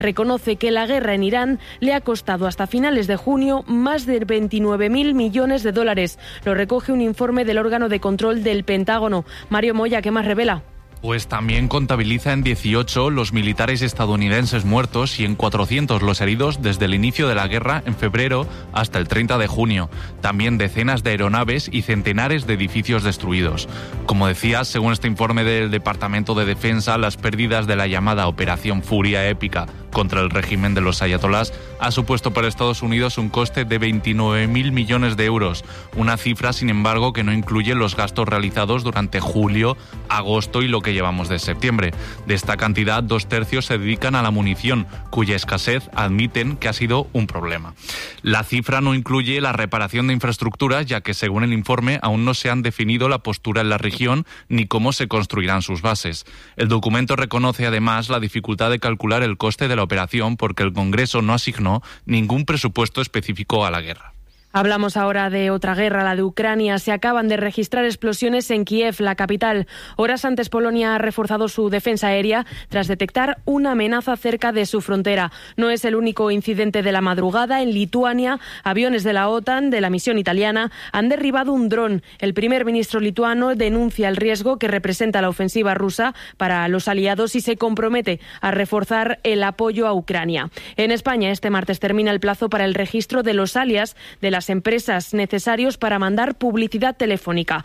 reconoce que la guerra en Irán le ha costado hasta finales de junio más de 29.000 millones de dólares. Lo recoge un informe del órgano de control del Pentágono. Mario Moya, ¿qué más revela? Pues también contabiliza en 18 los militares estadounidenses muertos y en 400 los heridos desde el inicio de la guerra en febrero hasta el 30 de junio. También decenas de aeronaves y centenares de edificios destruidos. Como decía, según este informe del Departamento de Defensa, las pérdidas de la llamada Operación Furia Épica contra el régimen de los ayatolás ha supuesto para Estados Unidos un coste de 29.000 millones de euros. Una cifra, sin embargo, que no incluye los gastos realizados durante julio, agosto y lo que llevamos de septiembre. De esta cantidad, 2/3 se dedican a la munición, cuya escasez admiten que ha sido un problema. La cifra no incluye la reparación de infraestructuras, ya que según el informe aún no se han definido la postura en la región ni cómo se construirán sus bases. El documento reconoce además la dificultad de calcular el coste de la operación porque el Congreso no asignó ningún presupuesto específico a la guerra. Hablamos ahora de otra guerra, la de Ucrania. Se acaban de registrar explosiones en Kiev, la capital. Horas antes, Polonia ha reforzado su defensa aérea tras detectar una amenaza cerca de su frontera. No es el único incidente de la madrugada. En Lituania, aviones de la OTAN, de la misión italiana, han derribado un dron. El primer ministro lituano denuncia el riesgo que representa la ofensiva rusa para los aliados y se compromete a reforzar el apoyo a Ucrania. En España, este martes termina el plazo para el registro de los alias de las empresas necesarios para mandar publicidad telefónica.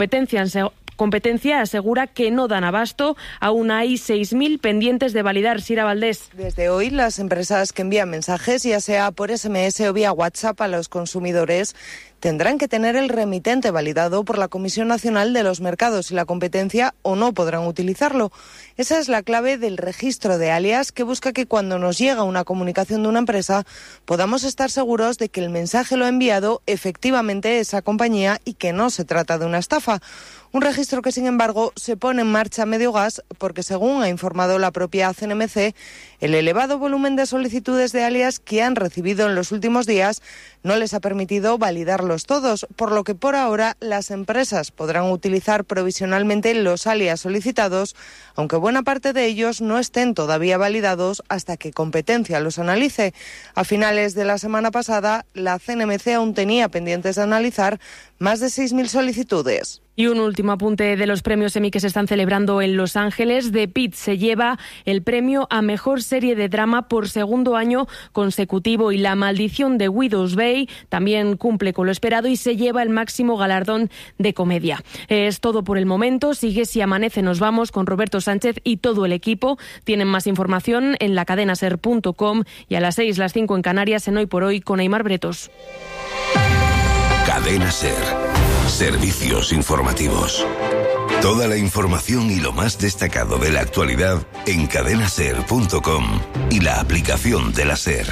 Competencia asegura que no dan abasto. Aún hay 6.000 pendientes de validar. Sira Valdés. Desde hoy, las empresas que envían mensajes, ya sea por SMS o vía WhatsApp a los consumidores, tendrán que tener el remitente validado por la Comisión Nacional de los Mercados y la Competencia o no podrán utilizarlo. Esa es la clave del registro de alias, que busca que cuando nos llega una comunicación de una empresa podamos estar seguros de que el mensaje lo ha enviado efectivamente esa compañía y que no se trata de una estafa. Un registro que, sin embargo, se pone en marcha a medio gas porque, según ha informado la propia CNMC, el elevado volumen de solicitudes de alias que han recibido en los últimos días no les ha permitido validarlos todos, por lo que por ahora las empresas podrán utilizar provisionalmente los alias solicitados, aunque buena parte de ellos no estén todavía validados hasta que Competencia los analice. A finales de la semana pasada, la CNMC aún tenía pendientes de analizar más de 6.000 solicitudes. Y un último apunte de los premios Emmy que se están celebrando en Los Ángeles. The Pitt se lleva el premio a Mejor Serie de Drama por segundo año consecutivo y La Maldición de Widow's Bay también cumple con lo esperado y se lleva el máximo galardón de comedia. Es todo por el momento. Sigue Si Amanece Nos Vamos con Roberto Sánchez y todo el equipo. Tienen más información en lacadenaser.com y a las 6, las 5 en Canarias en Hoy por Hoy con Aimar Bretos. Cadena Ser. Servicios informativos. Toda la información y lo más destacado de la actualidad en cadenaser.com y la aplicación de la Ser.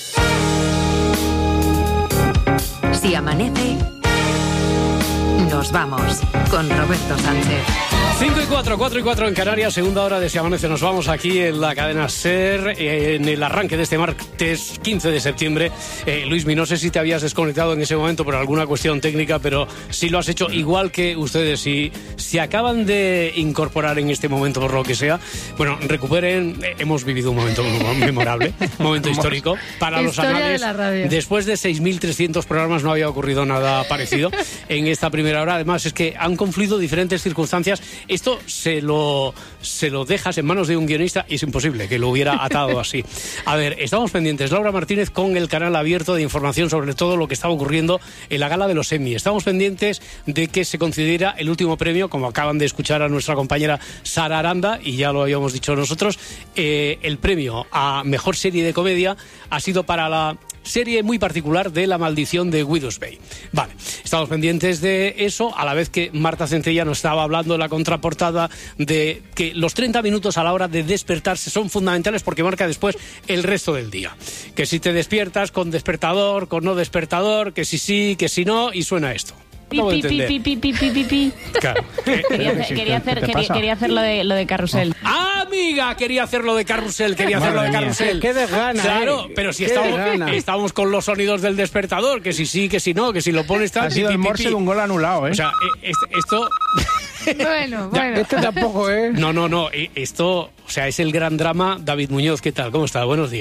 Si amanece, nos vamos con Roberto Sánchez. 5:04, 4:04 en Canarias, segunda hora de Si Amanece. Nos vamos aquí en la cadena SER, en el arranque de este martes 15 de septiembre. Luismi, no sé si te habías desconectado en ese momento por alguna cuestión técnica, pero sí lo has hecho igual que ustedes. Si se acaban de incorporar en este momento por lo que sea, bueno, recuperen. Hemos vivido un momento memorable, un momento histórico para los anales. De Después de 6.300 programas no había ocurrido nada parecido en esta primera hora. Además, es que han confluido diferentes circunstancias. Esto se lo dejas en manos de un guionista y es imposible que lo hubiera atado así. A ver, estamos pendientes, Laura Martínez, con el canal abierto de información sobre todo lo que está ocurriendo en la gala de los Emmy. Estamos pendientes de que se concediera el último premio, como acaban de escuchar a nuestra compañera Sara Aranda, y ya lo habíamos dicho nosotros, el premio a Mejor Serie de Comedia ha sido para la serie muy particular de La Maldición de Widow's Bay. Vale, estamos pendientes de eso, a la vez que Marta Centella nos estaba hablando en la contraportada de que los 30 minutos a la hora de despertarse son fundamentales porque marca después el resto del día. Que si te despiertas con despertador, con no despertador, que si sí, que si no, y suena esto. Claro. Quería hacer lo de Carrusel. ¡Ah, amiga! Quería hacer lo de Carrusel, ¡Qué desgana! Claro, pero si estamos con los sonidos del despertador, que si sí, que si no, que si lo pones tal... Ha sido el morse de un gol anulado, ¿eh? O sea, esto... Bueno. Este tampoco, ¿eh? No. Esto, o sea, es el gran drama. David Muñoz, ¿qué tal? ¿Cómo está? Buenos días.